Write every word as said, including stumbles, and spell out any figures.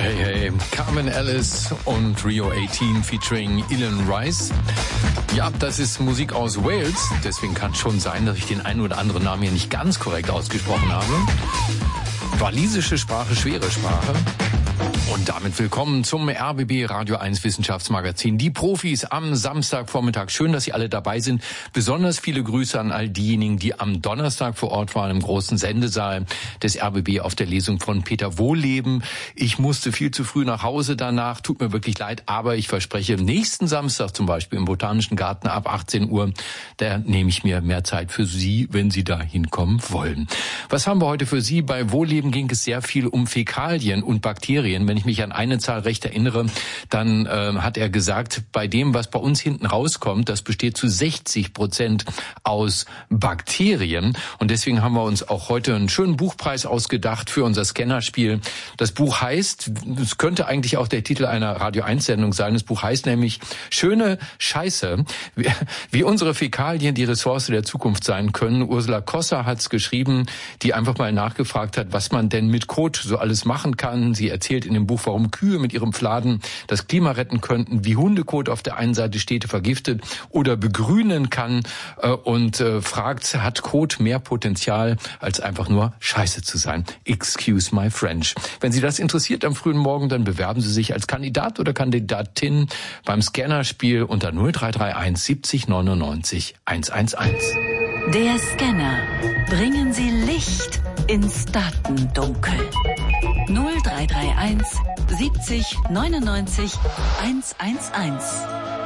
Hey, hey, Carmen Ellis und Rio achtzehn featuring Ilan Rice. Ja, das ist Musik aus Wales, deswegen kann es schon sein, dass ich den einen oder anderen Namen hier nicht ganz korrekt ausgesprochen habe. Walisische Sprache, schwere Sprache. Und damit willkommen zum R B B Radio eins Wissenschaftsmagazin. Die Profis am Samstagvormittag. Schön, dass Sie alle dabei sind. Besonders viele Grüße an all diejenigen, die am Donnerstag vor Ort waren im großen Sendesaal des R B B auf der Lesung von Peter Wohlleben. Ich musste viel zu früh nach Hause danach. Tut mir wirklich leid, aber ich verspreche, nächsten Samstag zum Beispiel im Botanischen Garten ab achtzehn Uhr, da nehme ich mir mehr Zeit für Sie, wenn Sie da hinkommen wollen. Was haben wir heute für Sie? Bei Wohlleben ging es sehr viel um Fäkalien und Bakterien. Wenn ich mich an eine Zahl recht erinnere, dann äh, hat er gesagt, bei dem, was bei uns hinten rauskommt, das besteht zu sechzig Prozent aus Bakterien. Und deswegen haben wir uns auch heute einen schönen Buchpreis ausgedacht für unser Scannerspiel. Das Buch heißt, es könnte eigentlich auch der Titel einer Radio eins Sendung sein, das Buch heißt nämlich Schöne Scheiße, wie, wie unsere Fäkalien die Ressource der Zukunft sein können. Ursula Kosser hat es geschrieben, die einfach mal nachgefragt hat, was man denn mit Kot so alles machen kann. Sie erzählt in dem Buch, warum Kühe mit ihrem Fladen das Klima retten könnten, wie Hundekot auf der einen Seite Städte vergiftet oder begrünen kann und fragt, hat Kot mehr Potenzial, als einfach nur Scheiße zu sein? Excuse my French. Wenn Sie das interessiert am frühen Morgen, dann bewerben Sie sich als Kandidat oder Kandidatin beim Scannerspiel unter null drei drei eins siebzig neunundneunzig hundertundzehn. Der Scanner. Bringen Sie Licht ins Datendunkel. null drei drei eins siebzig neunundneunzig hundertzehn.